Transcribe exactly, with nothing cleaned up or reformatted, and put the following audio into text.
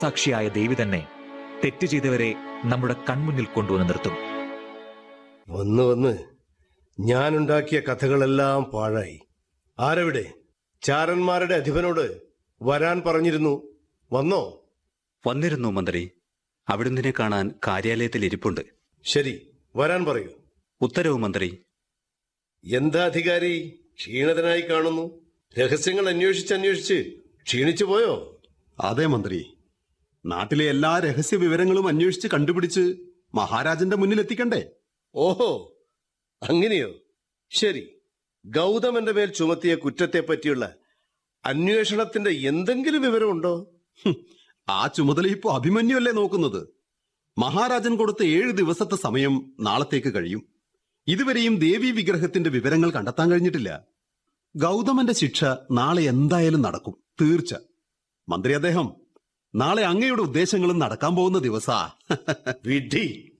സാക്ഷിയായ ദേവി തന്നെ തെറ്റ് ചെയ്തവരെ നമ്മുടെ കൺമുന്നിൽ കൊണ്ടുവന്ന് നിർത്തും. വന്ന് വന്ന് ഞാനുണ്ടാക്കിയ കഥകളെല്ലാം പാഴായി. ആരവിടെ? ചാരന്മാരുടെ അധിപനോട് വരാൻ പറഞ്ഞിരുന്നു. വന്നോ? വന്നിരുന്നു മന്ത്രി. അവിടുന്ന് കാണാൻ കാര്യാലയത്തിൽ ഇരിപ്പുണ്ട്. ശരി, വരാൻ പറയൂ. ഉത്തരവ് മന്ത്രി. എന്താ അധികാരി, ക്ഷീണിതനായി കാണുന്നു. രഹസ്യങ്ങൾ അന്വേഷിച്ച് അന്വേഷിച്ച് ക്ഷീണിച്ചു പോയോ? അതെ മന്ത്രി, നാട്ടിലെ എല്ലാ രഹസ്യ വിവരങ്ങളും അന്വേഷിച്ച് കണ്ടുപിടിച്ച് മഹാരാജന്റെ മുന്നിൽ എത്തിക്കണ്ടേ? ഓഹോ, അങ്ങനെയോ? ശരി, ഗൗതമന്റെ മേൽ ചുമത്തിയ കുറ്റത്തെ പറ്റിയുള്ള അന്വേഷണത്തിന്റെ എന്തെങ്കിലും വിവരമുണ്ടോ? ആ ചുമതല ഇപ്പോ അഭിമന്യുവല്ലേ നോക്കുന്നത്. മഹാരാജൻ കൊടുത്ത ഏഴ് ദിവസത്തെ സമയം നാളത്തേക്ക് കഴിയും. ഇതുവരെയും ദേവി വിഗ്രഹത്തിന്റെ വിവരങ്ങൾ കണ്ടെത്താൻ കഴിഞ്ഞിട്ടില്ല. ഗൗതമന്റെ ശിക്ഷ നാളെ എന്തായാലും നടക്കും, തീർച്ച. മന്ത്രി അദ്ദേഹം, നാളെ അങ്ങയുടെ ഉദ്ദേശങ്ങളും നടക്കാൻ പോകുന്ന ദിവസാ. വിധി